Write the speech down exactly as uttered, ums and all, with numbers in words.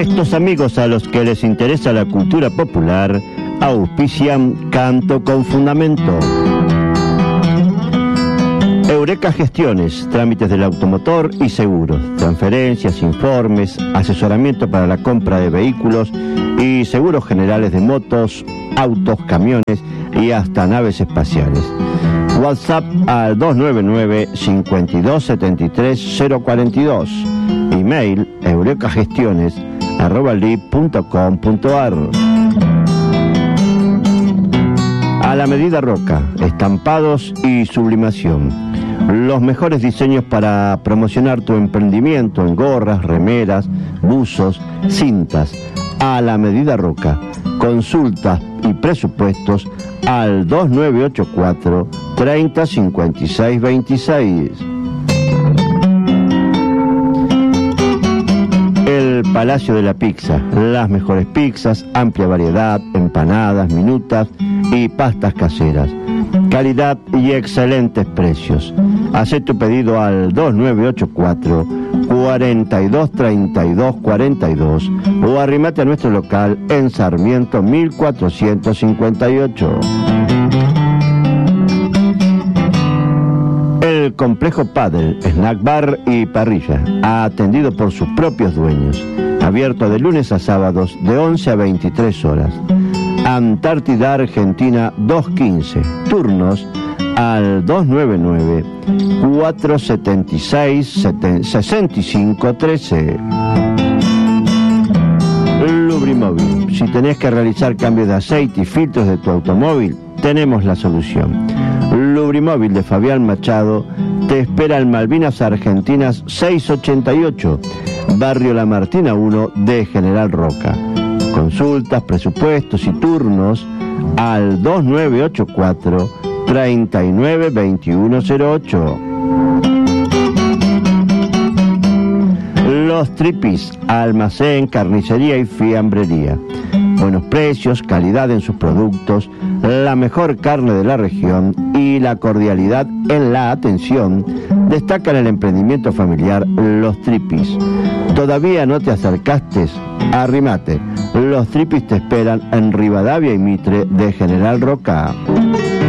Estos amigos a los que les interesa la cultura popular auspician Canto con Fundamento. Eureka Gestiones, trámites del automotor y seguros, transferencias, informes, asesoramiento para la compra de vehículos y seguros generales de motos, autos, camiones y hasta naves espaciales. WhatsApp al dos nueve nueve, cinco dos siete tres, cero cuatro dos. Email eurekagestiones arroba li punto com punto ar. A la medida Roca, estampados y sublimación. Los mejores diseños para promocionar tu emprendimiento en gorras, remeras, buzos, cintas. A la medida Roca. Consultas y presupuestos al dos nueve ocho cuatro, treinta, cincuenta y seis, veintiséis. El Palacio de la Pizza, las mejores pizzas, amplia variedad, empanadas, minutas y pastas caseras. Calidad y excelentes precios. Haz tu pedido al dos nueve ocho cuatro, cuarenta y dos, treinta y dos, cuarenta y dos o arrímate a nuestro local en Sarmiento mil cuatrocientos cincuenta y ocho. El Complejo Padel, Snack Bar y Parrilla, atendido por sus propios dueños, abierto de lunes a sábados de once a veintitrés horas. Antártida Argentina doscientos quince, turnos al dos nueve nueve, cuatro siete seis, seis cinco uno tres. Lubrimóvil, si tenés que realizar cambios de aceite y filtros de tu automóvil, tenemos la solución. Lubrimóvil de Fabián Machado te espera en Malvinas Argentinas seiscientos ochenta y ocho, Barrio La Martina uno de General Roca. Consultas, presupuestos y turnos al dos nueve ocho cuatro, treinta y nueve, veintiuno cero ocho. Los Tripis, almacén, carnicería y fiambrería. Buenos precios, calidad en sus productos, la mejor carne de la región y la cordialidad en la atención destacan el emprendimiento familiar Los Tripis. ¿Todavía no te acercaste? Arrímate. Los Tripis te esperan en Rivadavia y Mitre de General Roca.